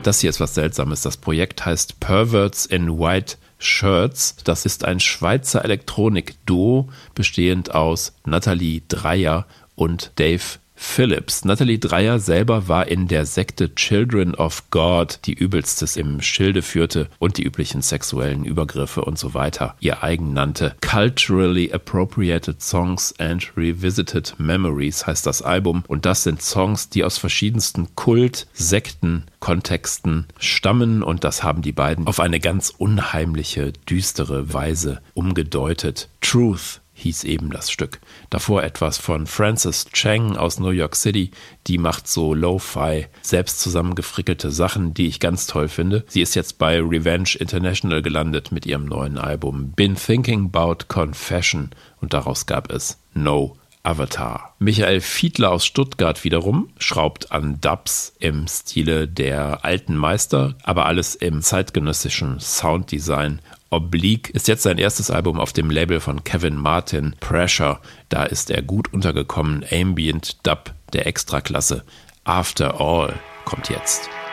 Das hier ist was Seltsames. Das Projekt heißt Perverts in White Shirts. Das ist ein Schweizer Elektronik-Duo, bestehend aus Nathalie Dreyer und Dave Phillips. Nathalie Dreyer selber war in der Sekte Children of God, die Übelstes im Schilde führte und die üblichen sexuellen Übergriffe und so weiter ihr eigen nannte. Culturally Appropriated Songs and Revisited Memories heißt das Album, und das sind Songs, die aus verschiedensten Kult-Sekten-Kontexten stammen, und das haben die beiden auf eine ganz unheimliche, düstere Weise umgedeutet. Truth hieß eben das Stück. Davor etwas von Frances Cheng aus New York City. Die macht so Lo-Fi, selbst zusammengefrickelte Sachen, die ich ganz toll finde. Sie ist jetzt bei Revenge International gelandet mit ihrem neuen Album Been Thinking About Confession, und daraus gab es No Avatar. Michael Fiedler aus Stuttgart wiederum schraubt an Dubs im Stile der alten Meister, aber alles im zeitgenössischen Sounddesign. Oblique ist jetzt sein erstes Album auf dem Label von Kevin Martin, Pressure. Da ist er gut untergekommen. Ambient Dub der Extraklasse. After All kommt jetzt.